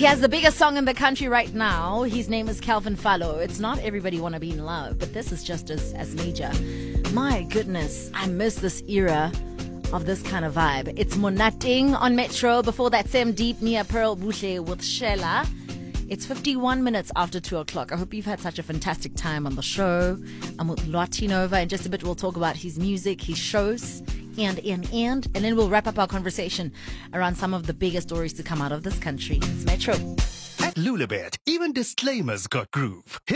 He has the biggest song in the country right now. His name is Calvin Fallo. It's not Everybody Wanna Be in Love, but this is just as major. My goodness, I miss this era of this kind of vibe. It's Monating on Metro. Before that, Sam Deep, Nia Pearl Boucher with Shela. It's 51 minutes after 2 o'clock. I hope you've had such a fantastic time on the show. I'm with Lwatinova. In just a bit, we'll talk about his music, his shows, and then we'll wrap up our conversation around some of the biggest stories to come out of this country. It's Metro. At Lulabet, even disclaimers got groove.